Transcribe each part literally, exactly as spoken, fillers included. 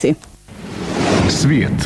Svijet.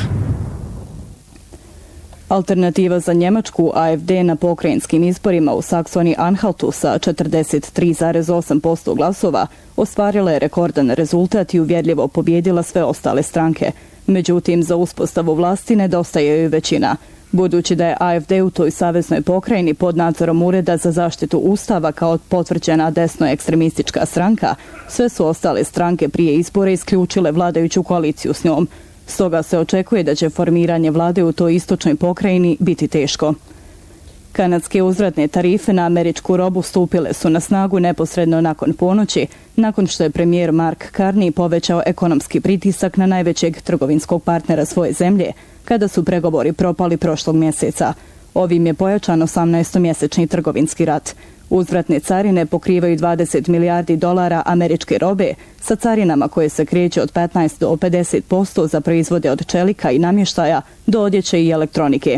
Alternativa za Njemačku, A F D, na pokrajinskim izborima u Saksoni-Anhaltu sa četrdeset tri zarez osam posto glasova ostvarila je rekordan rezultat i uvjerljivo pobjedila sve ostale stranke. Međutim, za uspostavu vlasti nedostaje joj većina. Budući da je A F D u toj saveznoj pokrajini pod nadzorom Ureda za zaštitu Ustava kao potvrđena desno-ekstremistička stranka, sve su ostale stranke prije izbora isključile vladajuću koaliciju s njom. Stoga se očekuje da će formiranje vlade u toj istočnoj pokrajini biti teško. Kanadske uzvratne tarife na američku robu stupile su na snagu neposredno nakon ponoći, nakon što je premijer Mark Carney povećao ekonomski pritisak na najvećeg trgovinskog partnera svoje zemlje, kada su pregovori propali prošlog mjeseca. Ovim je pojačan osamnaestomjesečni trgovinski rat. Uzvratne carine pokrivaju dvadeset milijardi dolara američke robe sa carinama koje se kreću od petnaest do pedeset posto za proizvode od čelika i namještaja do odjeće i elektronike.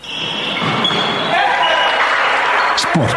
Sport.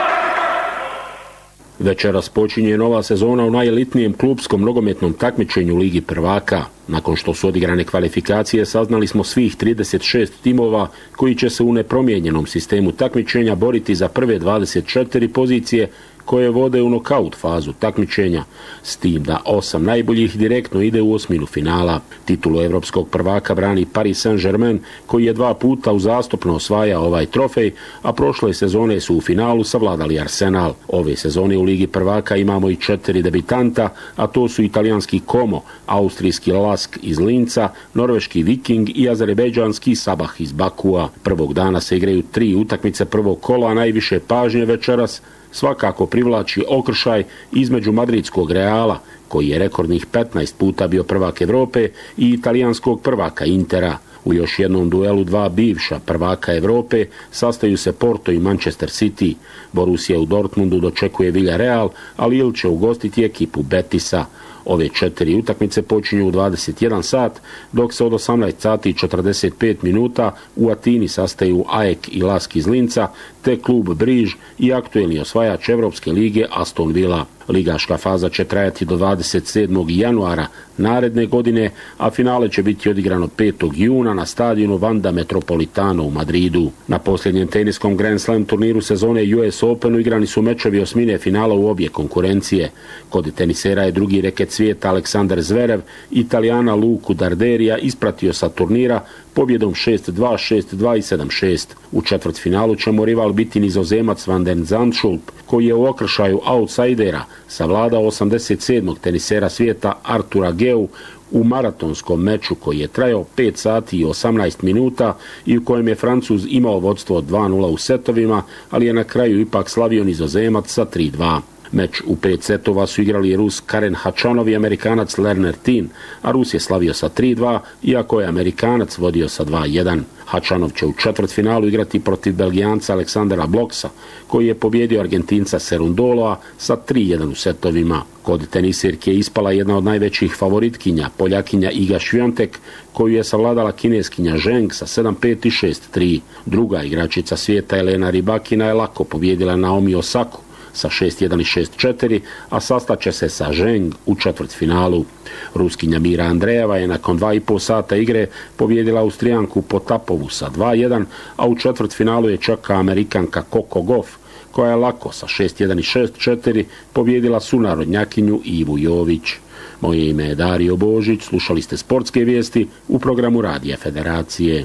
Večeras počinje nova sezona u najelitnijem klupskom nogometnom takmičenju Ligi prvaka. Nakon što su odigrane kvalifikacije, saznali smo svih trideset šest timova koji će se u nepromijenjenom sistemu takmičenja boriti za prve dvadeset četiri pozicije koje vode u nokaut fazu takmičenja, s tim da osam najboljih direktno ide u osminu finala. Titulu evropskog prvaka brani Paris Saint-Germain, koji je dva puta uzastopno osvajao ovaj trofej, a prošle sezone su u finalu savladali Arsenal. Ove sezone u Ligi prvaka imamo i četiri debitanta, a to su italijanski Como, austrijski Lask iz Linca, norveški Viking i azerbejdžanski Sabah iz Bakua. Prvog dana se igraju tri utakmice prvog kola, a najviše pažnje večeras svakako privlači okršaj između madridskog Reala, koji je rekordnih petnaest puta bio prvak Evrope, i italijanskog prvaka Intera. U još jednom duelu dva bivša prvaka Evrope sastaju se Porto i Manchester City. Borussia u Dortmundu dočekuje Villarreal, a Lille će ugostiti ekipu Betisa. Ove četiri utakmice počinju u dvadeset jedan sat, dok se od osamnaest sati i četrdeset pet minuta u Atini sastaju A E K i Lask iz Linca, te klub Briž i aktuelni osvajač Evropske lige Aston Villa. Ligaška faza će trajati do dvadeset sedmog januara naredne godine, a finale će biti odigrano petog juna na stadionu Wanda Metropolitano u Madridu. Na posljednjem teniskom Grand Slam turniru sezone U S Openu igrani su mečevi osmine finala u obje konkurencije. Kod tenisera je drugi reket svijeta Aleksandar Zverev Italijana Luku Darderija ispratio sa turnira pobjedom šest dva, šest dva i sedam šest. U četvrtfinalu će mu rival biti Nizozemac Van den Zandschulp, koji je u okršaju outsidera savladao osamdeset sedmog tenisera svijeta Artura Geu u maratonskom meču koji je trajao pet sati i osamnaest minuta i u kojem je Francuz imao vodstvo od dva nula u setovima, ali je na kraju ipak slavio Nizozemac sa tri dva. Meč u pet setova su igrali Rus Karen Hačanov i Amerikanac Lerner Tin, a Rus je slavio sa tri dva, iako je Amerikanac vodio sa dva jedan. Hačanov će u četvrtfinalu igrati protiv Belgijanca Aleksandra Bloksa, koji je pobjedio Argentinca Serundoloa sa tri jedan u setovima. Kod tenisirke je ispala jedna od najvećih favoritkinja, Poljakinja Iga Swiatek, koju je savladala kineskinja Zheng sa sedam pet i šest tri. Druga igračica svijeta Elena Rybakina je lako pobjedila Naomi Osaku sa šest jedan i šest četiri, a sastaće se sa Zheng u četvrtfinalu. Ruskinja Mira Andrejeva je nakon dva i po sata igre pobjedila Austrijanku Potapovu sa dva jedan, a u četvrtfinalu je čeka Amerikanka Coco Gauff, koja je lako sa šest jedan i šest četiri pobjedila sunarodnjakinju Ivu Jović. Moje ime je Dario Božić, slušali ste sportske vijesti u programu Radija Federacije.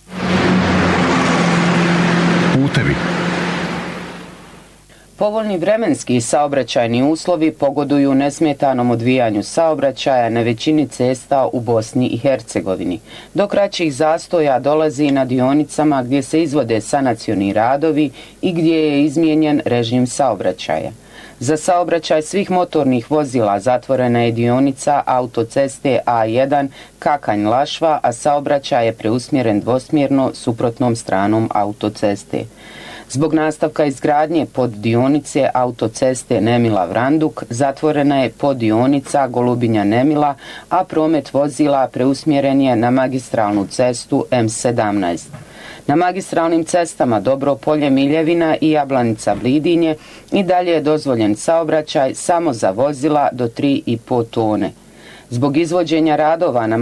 Putevi. Povoljni vremenski i saobraćajni uslovi pogoduju nesmetanom odvijanju saobraćaja na većini cesta u Bosni i Hercegovini. Do kraćih zastoja dolazi na dionicama gdje se izvode sanacioni radovi i gdje je izmijenjen režim saobraćaja. Za saobraćaj svih motornih vozila zatvorena je dionica autoceste A jedan Kakanj-Lašva, a saobraćaj je preusmjeren dvosmjerno suprotnom stranom autoceste. Zbog nastavka izgradnje poddionice autoceste Nemila-Vranduk zatvorena je poddionica Golubinja-Nemila, a promet vozila preusmjeren je na magistralnu cestu M sedamnaest. Na magistralnim cestama Dobropolje-Miljevina i Jablanica-Blidinje i dalje je dozvoljen saobraćaj samo za vozila do tri i po tone. Zbog izvođenja radova na